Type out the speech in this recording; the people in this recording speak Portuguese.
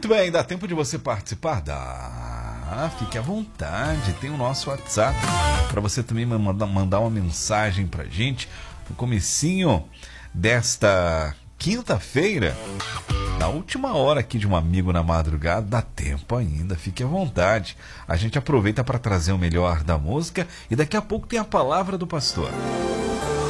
Muito bem, dá tempo de você participar? Dá, fique à vontade, tem o nosso WhatsApp para você também mandar uma mensagem pra gente no comecinho desta quinta-feira, na última hora aqui de um amigo na madrugada. Dá tempo ainda, fique à vontade. A gente aproveita para trazer o melhor da música e daqui a pouco tem a palavra do pastor.